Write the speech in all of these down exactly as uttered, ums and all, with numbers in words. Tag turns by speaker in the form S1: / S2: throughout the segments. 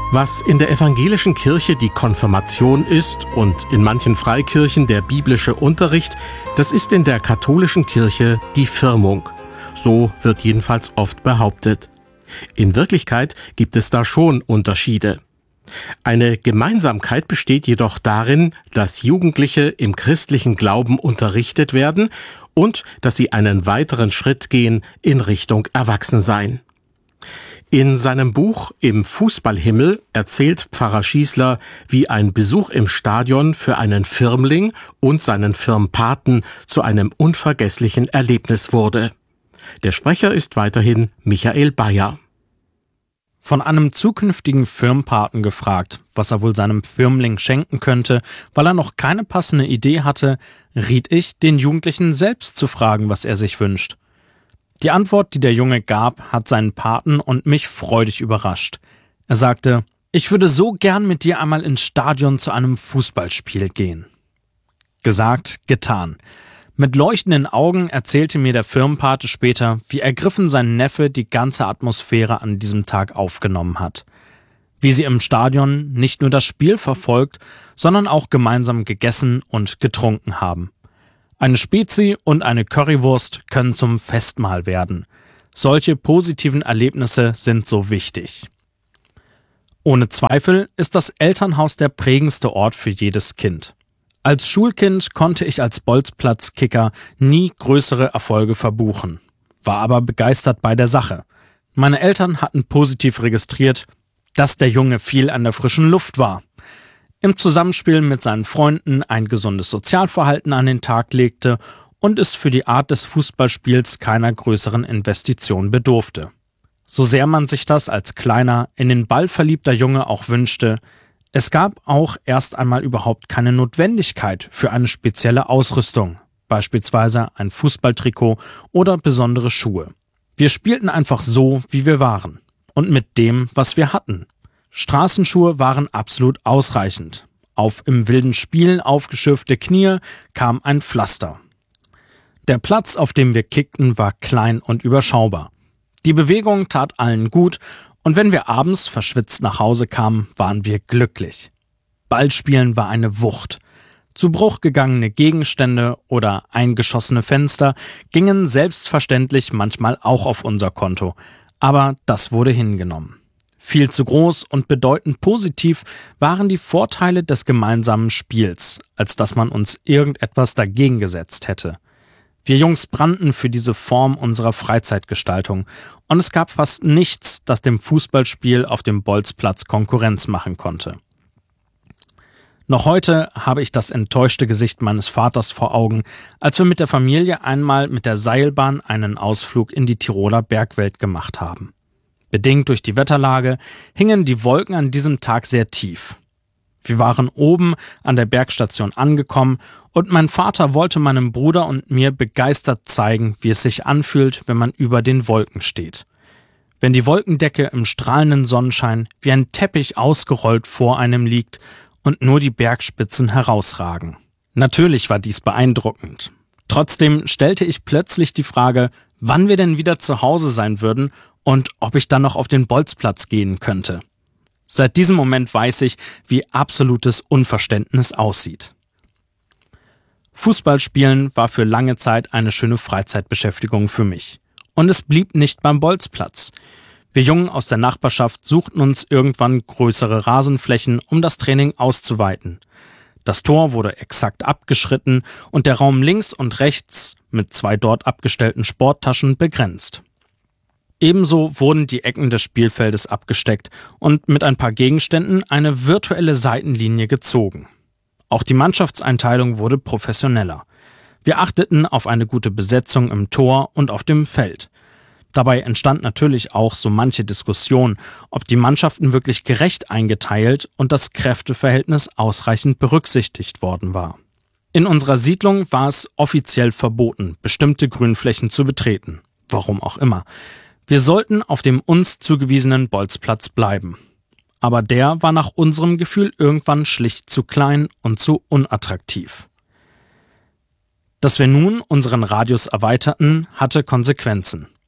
S1: Was in der evangelischen Kirche die Konfirmation ist und in manchen Freikirchen der biblische Unterricht, das ist in der katholischen Kirche die Firmung. So wird jedenfalls oft behauptet. In Wirklichkeit gibt es da schon Unterschiede. Eine Gemeinsamkeit besteht jedoch darin, dass Jugendliche im christlichen Glauben unterrichtet werden und dass sie einen weiteren Schritt gehen in Richtung Erwachsensein. In seinem Buch Im Fußballhimmel erzählt Pfarrer Schießler, wie ein Besuch im Stadion für einen Firmling und seinen Firmpaten zu einem unvergesslichen Erlebnis wurde. Der Sprecher ist weiterhin Michael Bayer.
S2: Von einem zukünftigen Firmpaten gefragt, was er wohl seinem Firmling schenken könnte, weil er noch keine passende Idee hatte, riet ich, den Jugendlichen selbst zu fragen, was er sich wünscht. Die Antwort, die der Junge gab, hat seinen Paten und mich freudig überrascht. Er sagte: Ich würde so gern mit dir einmal ins Stadion zu einem Fußballspiel gehen. Gesagt, getan. Mit leuchtenden Augen erzählte mir der Firmenpate später, wie ergriffen sein Neffe die ganze Atmosphäre an diesem Tag aufgenommen hat. Wie sie im Stadion nicht nur das Spiel verfolgt, sondern auch gemeinsam gegessen und getrunken haben. Eine Spezi und eine Currywurst können zum Festmahl werden. Solche positiven Erlebnisse sind so wichtig. Ohne Zweifel ist das Elternhaus der prägendste Ort für jedes Kind. Als Schulkind konnte ich als Bolzplatzkicker nie größere Erfolge verbuchen, war aber begeistert bei der Sache. Meine Eltern hatten positiv registriert, dass der Junge viel an der frischen Luft war, im Zusammenspiel mit seinen Freunden ein gesundes Sozialverhalten an den Tag legte und es für die Art des Fußballspiels keiner größeren Investition bedurfte. So sehr man sich das als kleiner, in den Ball verliebter Junge auch wünschte, es gab auch erst einmal überhaupt keine Notwendigkeit für eine spezielle Ausrüstung, beispielsweise ein Fußballtrikot oder besondere Schuhe. Wir spielten einfach so, wie wir waren und mit dem, was wir hatten. Straßenschuhe waren absolut ausreichend. Auf im wilden Spiel aufgeschürfte Knie kam ein Pflaster. Der Platz, auf dem wir kickten, war klein und überschaubar. Die Bewegung tat allen gut und wenn wir abends verschwitzt nach Hause kamen, waren wir glücklich. Ballspielen war eine Wucht. Zu Bruch gegangene Gegenstände oder eingeschossene Fenster gingen selbstverständlich manchmal auch auf unser Konto, aber das wurde hingenommen. Viel zu groß und bedeutend positiv waren die Vorteile des gemeinsamen Spiels, als dass man uns irgendetwas dagegen gesetzt hätte. Wir Jungs brannten für diese Form unserer Freizeitgestaltung und es gab fast nichts, das dem Fußballspiel auf dem Bolzplatz Konkurrenz machen konnte. Noch heute habe ich das enttäuschte Gesicht meines Vaters vor Augen, als wir mit der Familie einmal mit der Seilbahn einen Ausflug in die Tiroler Bergwelt gemacht haben. Bedingt durch die Wetterlage hingen die Wolken an diesem Tag sehr tief. Wir waren oben an der Bergstation angekommen und mein Vater wollte meinem Bruder und mir begeistert zeigen, wie es sich anfühlt, wenn man über den Wolken steht. Wenn die Wolkendecke im strahlenden Sonnenschein wie ein Teppich ausgerollt vor einem liegt und nur die Bergspitzen herausragen. Natürlich war dies beeindruckend. Trotzdem stellte ich plötzlich die Frage, wann wir denn wieder zu Hause sein würden und ob ich dann noch auf den Bolzplatz gehen könnte. Seit diesem Moment weiß ich, wie absolutes Unverständnis aussieht. Fußballspielen war für lange Zeit eine schöne Freizeitbeschäftigung für mich. Und es blieb nicht beim Bolzplatz. Wir Jungen aus der Nachbarschaft suchten uns irgendwann größere Rasenflächen, um das Training auszuweiten. Das Tor wurde exakt abgeschritten und der Raum links und rechts mit zwei dort abgestellten Sporttaschen begrenzt. Ebenso wurden die Ecken des Spielfeldes abgesteckt und mit ein paar Gegenständen eine virtuelle Seitenlinie gezogen. Auch die Mannschaftseinteilung wurde professioneller. Wir achteten auf eine gute Besetzung im Tor und auf dem Feld. Dabei entstand natürlich auch so manche Diskussion, ob die Mannschaften wirklich gerecht eingeteilt und das Kräfteverhältnis ausreichend berücksichtigt worden war. In unserer Siedlung war es offiziell verboten, bestimmte Grünflächen zu betreten. Warum auch immer. Wir sollten auf dem uns zugewiesenen Bolzplatz bleiben. Aber der war nach unserem Gefühl irgendwann schlicht zu klein und zu unattraktiv. Dass wir nun unseren Radius erweiterten, hatte Konsequenzen.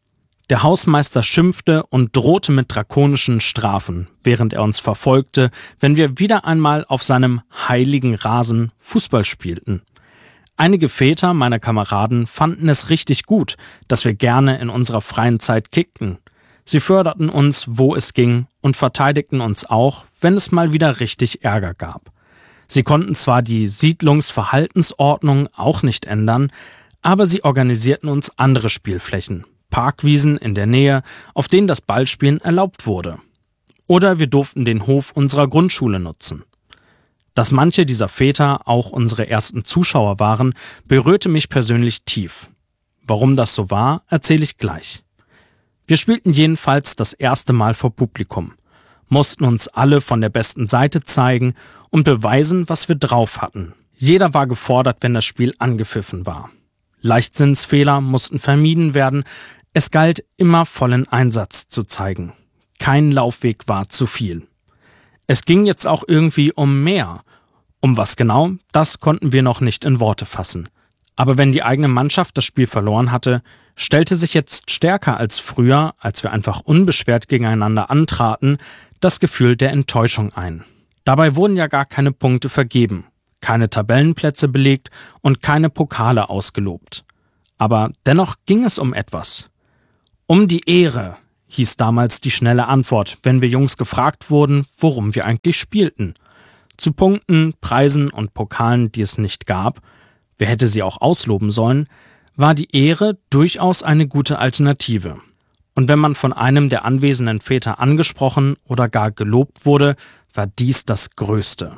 S2: Der Hausmeister schimpfte und drohte mit drakonischen Strafen, während er uns verfolgte, wenn wir wieder einmal auf seinem heiligen Rasen Fußball spielten. Einige Väter meiner Kameraden fanden es richtig gut, dass wir gerne in unserer freien Zeit kickten. Sie förderten uns, wo es ging, und verteidigten uns auch, wenn es mal wieder richtig Ärger gab. Sie konnten zwar die Siedlungsverhaltensordnung auch nicht ändern, aber sie organisierten uns andere Spielflächen, Parkwiesen in der Nähe, auf denen das Ballspielen erlaubt wurde. Oder wir durften den Hof unserer Grundschule nutzen. Dass manche dieser Väter auch unsere ersten Zuschauer waren, berührte mich persönlich tief. Warum das so war, erzähle ich gleich. Wir spielten jedenfalls das erste Mal vor Publikum, mussten uns alle von der besten Seite zeigen und beweisen, was wir drauf hatten. Jeder war gefordert, wenn das Spiel angepfiffen war. Leichtsinnsfehler mussten vermieden werden, es galt immer vollen Einsatz zu zeigen. Kein Laufweg war zu viel. Es ging jetzt auch irgendwie um mehr. Um was genau, das konnten wir noch nicht in Worte fassen. Aber wenn die eigene Mannschaft das Spiel verloren hatte, stellte sich jetzt stärker als früher, als wir einfach unbeschwert gegeneinander antraten, das Gefühl der Enttäuschung ein. Dabei wurden ja gar keine Punkte vergeben, keine Tabellenplätze belegt und keine Pokale ausgelobt. Aber dennoch ging es um etwas. Um die Ehre, hieß damals die schnelle Antwort, wenn wir Jungs gefragt wurden, worum wir eigentlich spielten. Zu Punkten, Preisen und Pokalen, die es nicht gab, wer hätte sie auch ausloben sollen, war die Ehre durchaus eine gute Alternative. Und wenn man von einem der anwesenden Väter angesprochen oder gar gelobt wurde, war dies das Größte.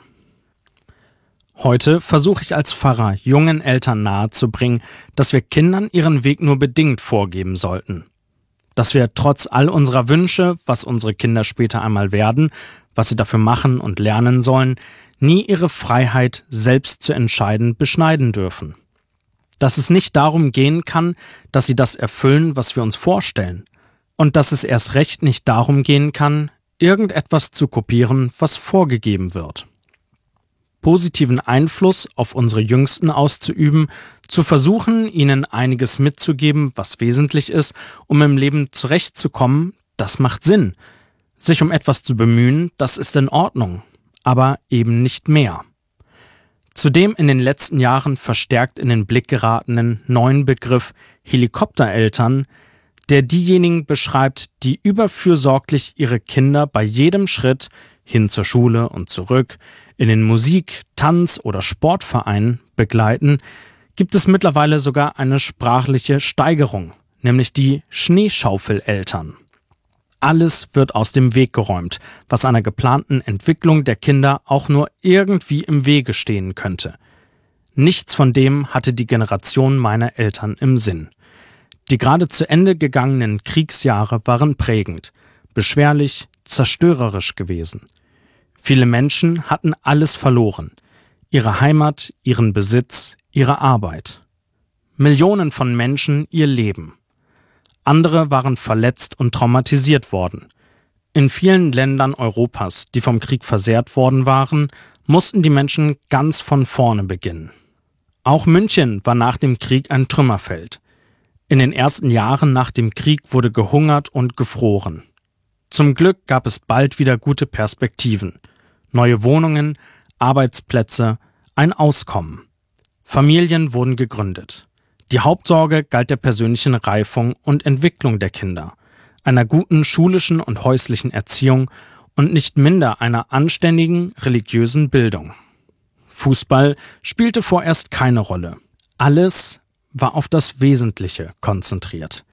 S2: Heute versuche ich als Pfarrer jungen Eltern nahezubringen, dass wir Kindern ihren Weg nur bedingt vorgeben sollten. Dass wir trotz all unserer Wünsche, was unsere Kinder später einmal werden, was sie dafür machen und lernen sollen, nie ihre Freiheit, selbst zu entscheiden, beschneiden dürfen. Dass es nicht darum gehen kann, dass sie das erfüllen, was wir uns vorstellen. Und dass es erst recht nicht darum gehen kann, irgendetwas zu kopieren, was vorgegeben wird. Positiven Einfluss auf unsere Jüngsten auszuüben, zu versuchen, ihnen einiges mitzugeben, was wesentlich ist, um im Leben zurechtzukommen, das macht Sinn. Sich um etwas zu bemühen, das ist in Ordnung, aber eben nicht mehr. Zudem in den letzten Jahren verstärkt in den Blick geratenen neuen Begriff Helikoptereltern, der diejenigen beschreibt, die überfürsorglich ihre Kinder bei jedem Schritt hin zur Schule und zurück, in den Musik-, Tanz- oder Sportverein begleiten, gibt es mittlerweile sogar eine sprachliche Steigerung, nämlich die Schneeschaufeleltern. Alles wird aus dem Weg geräumt, was einer geplanten Entwicklung der Kinder auch nur irgendwie im Wege stehen könnte. Nichts von dem hatte die Generation meiner Eltern im Sinn. Die gerade zu Ende gegangenen Kriegsjahre waren prägend, beschwerlich, zerstörerisch gewesen. Viele Menschen hatten alles verloren. Ihre Heimat, ihren Besitz, ihre Arbeit. Millionen von Menschen ihr Leben. Andere waren verletzt und traumatisiert worden. In vielen Ländern Europas, die vom Krieg versehrt worden waren, mussten die Menschen ganz von vorne beginnen. Auch München war nach dem Krieg ein Trümmerfeld. In den ersten Jahren nach dem Krieg wurde gehungert und gefroren. Zum Glück gab es bald wieder gute Perspektiven. Neue Wohnungen, Arbeitsplätze, ein Auskommen. Familien wurden gegründet. Die Hauptsorge galt der persönlichen Reifung und Entwicklung der Kinder, einer guten schulischen und häuslichen Erziehung und nicht minder einer anständigen religiösen Bildung. Fußball spielte vorerst keine Rolle. Alles war auf das Wesentliche konzentriert.